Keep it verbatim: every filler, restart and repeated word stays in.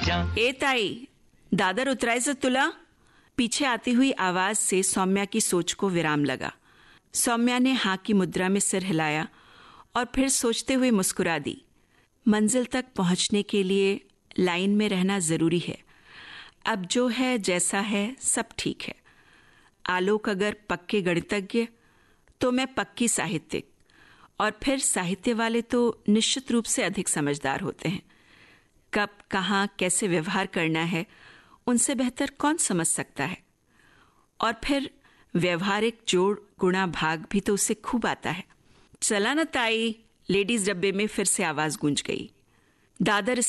जा। ए ताई, दादर उतरायचं तुला? पीछे आती हुई आवाज से सौम्या की सोच को विराम लगा। सौम्या ने हाँ की मुद्रा में सिर हिलाया और फिर सोचते हुए मुस्कुरा दी। मंजिल तक पहुंचने के लिए लाइन में रहना जरूरी है। अब जो है जैसा है सब ठीक है। आलोक अगर पक्के गणितज्ञ तो मैं पक्की साहित्यिक, और फिर साहित्य वाले तो निश्चित रूप से अधिक समझदार होते हैं। कब कहाँ कैसे व्यवहार करना है उनसे बेहतर कौन समझ सकता है। और फिर व्यवहारिक जोड़ गुणा भाग भी तो उससे खूब आता है। चला न ताई, लेडीज डब्बे में फिर से आवाज गूंज गई। दादर